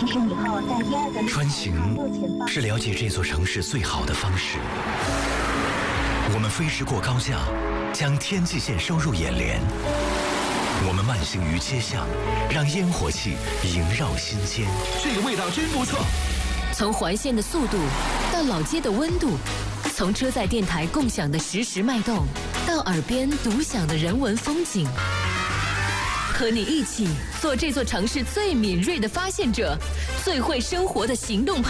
穿行是了解这座城市最好的方式。我们飞驰过高架，将天际线收入眼帘。我们慢行于街巷，让烟火气萦绕心间。 这个味道真不错。 从环线的速度到老街的温度，从车载电台共享的实时脉动，到耳边独享的人文风景。和你一起做这座城市最敏锐的发现者，最会生活的行动